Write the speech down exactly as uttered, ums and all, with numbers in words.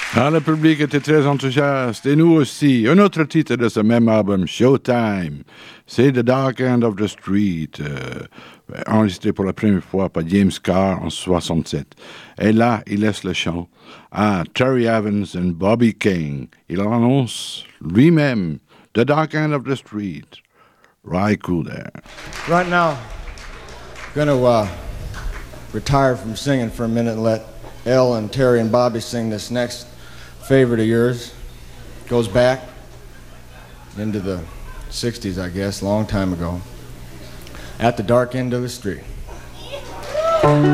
Ah, le public était très enthousiaste, et nous aussi. Un autre titre de ce même album, Showtime, c'est The Dark End of the Street, euh, enregistré pour la première fois par James Carr en soixante-sept. Et là, il laisse le chant à Terry Evans et Bobby King. Il annonce lui-même The Dark End of the Street. Right cool there. Right now, I'm going to uh, retire from singing for a minute and let Elle and Terry and Bobby sing this next favorite of yours. Goes back into the sixties, I guess, a long time ago. At the Dark End of the Street.